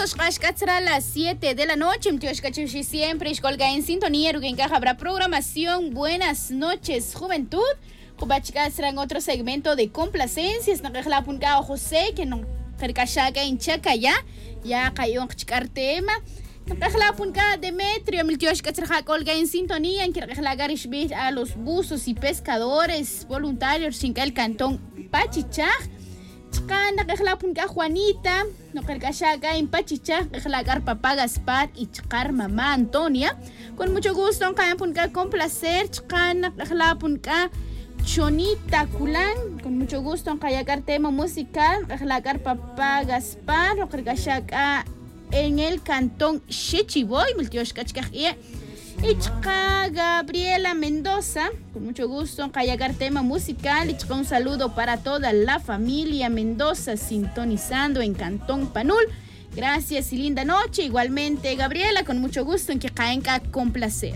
a las 7 de la noche. Siempre escolga en sintonía. Que habrá programación. Buenas noches, juventud. Será en otro segmento de complacencias. No la punca José que no cercachaga en Chacaya. Ya cayó un tema. No la punca Demetrio. Colga en sintonía. En que a los buzos y pescadores voluntarios sin que el cantón Pachichaj. Chacana punca Juanita, no carcachaga en Pachicha, la papá Gaspar y chcar mamá Antonia. Con mucho gusto, punca con placer, chacana punca Chonita Culán, con mucho gusto, cayacar tema musical, la papá Gaspar, no carcachaga en el cantón Chechiboy, y chica Gabriela Mendoza, con mucho gusto, cayagar tema musical. Y un saludo para toda la familia Mendoza sintonizando en Cantón Panul. Gracias y linda noche. Igualmente, Gabriela, con mucho gusto en que caenca con placer.